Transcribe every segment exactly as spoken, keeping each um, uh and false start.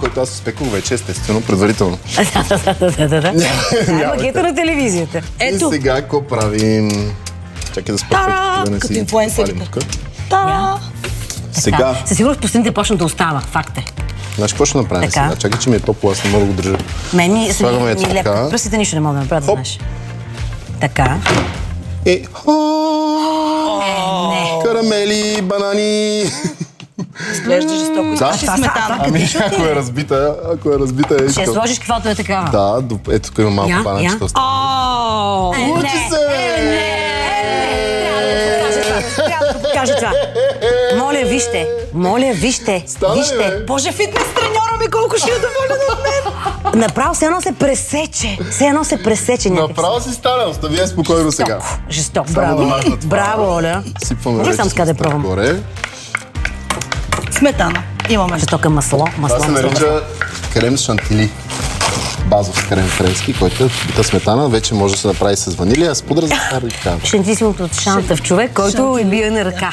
който аз спекох вече, естествено, предварително. Да, да, да, да. Магията на телевизията. Ето. И сега какво правим? Чакай да спъртвам, да не си... Като инфлуенсерите. Та. Сега... Със сигурност пустините почна да остава, факт е. Знаеш какво ще направим сега? Чакай, че ми е топло, аз не мога да го държа. Мен ми слагаме ми лепка. Пръстите нищо не мога да направя, да знаеш. Така. И... Карамели, банани... Изглежда жестоко. Искаш и сметана. Ами, ако е разбита, ако е разбита... е Ще сложиш каквото е такава. Да, ето тук има малко бананчета. Учи се! Трябва да покажа това. Моля, вижте. Моля, вижте. Вижте. Боже, фитнес треньора ми колко ще е доволен от мен. Направо се едно се пресече. Се едно се пресече някак. Направо си стана, остави спокойно сега. Жесток, браво. Браво, Оля. Сипваме вече с да пробвам. Сметана. Имаме. Жестока масло. Това се нарича крем с шантили. Базов крем френски, който е бита сметана. Вече може да се направи с ванилия, с пудра за цар и така. Шантисимото от шантав човек, който е бие на ръка.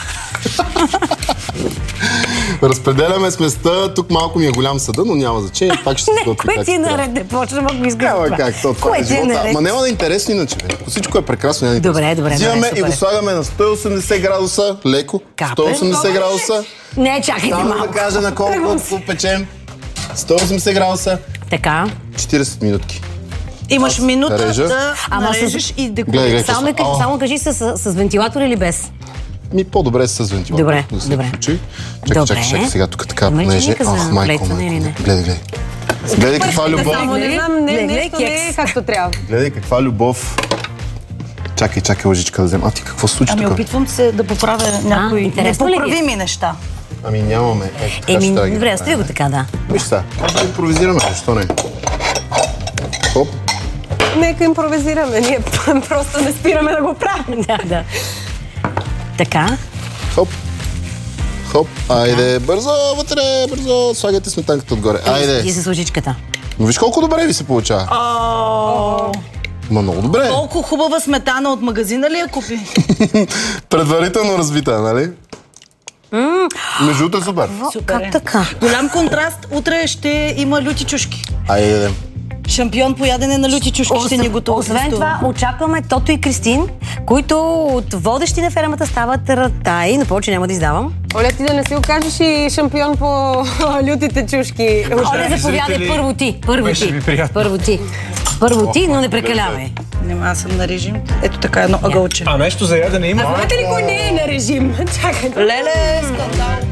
Разпределяме сместа. Тук малко ми е голям съда, но няма значение. Пак ще се готви. Не, кое ти е наред, не почвам, ако искаш това. Няма как, то това е живота. Ма няма да е интересно иначе. Всичко е прекрасно. Добре, добре. Взимаме и го слагаме на сто и осемдесет градуса, леко. сто и осемдесет градуса. Не, чакайте малко. Само да кажа на колко печем. сто и осемдесет градуса. Така. четиридесет минутки. Имаш минута да нарежеш и декорираш. Само кажи с вентилатор или без? Ми по-добре с вентилатор. Добре, добре. Чакай, чакай, чакай сега тук така понеже. Ах, майко, майко. Гледай, гледай. Гледай каква любов. Не знам, не, нещо не е както трябва. Гледай каква любов. Чакай, чакай лъжичка да взема. А ти какво се случи тук? Ами опитвам се да поправя някои непоправими неща. Ами нямаме. Еми, добре, остави го така, да. Виж сега, да импровизираме, защо не? Хоп. Нека импровизираме, ние просто не спираме да го правим. Да, да. Така. Хоп. Хоп. Айде, бързо, вътре, бързо. Слагайте сметанката отгоре. Айде. И с лъжичката. Но виж колко добре ви се получава. Ма много добре. Колко хубава сметана от магазина ли я купи? Предварително разбита, нали? Между другото е супер. Как така? Голям контраст. Утре ще има люти чушки. Айде, да. Шампион по ядене на люти чушки ще ни готово. Освен това, очакваме Тото и Кристин, които от водещи на фермата стават ратаи, но повече няма да издавам. Оля, ти да не си окажеш и шампион по лютите чушки. Оля, заповядай първо ти. Първо ти. Първо ти. Първо ти, но не прекалявай. Нема, аз съм на режим. Ето така едно ъгълче. А нещо за ядене има? А знаете ли кой не е на режим? Чакай. Леле, скандал.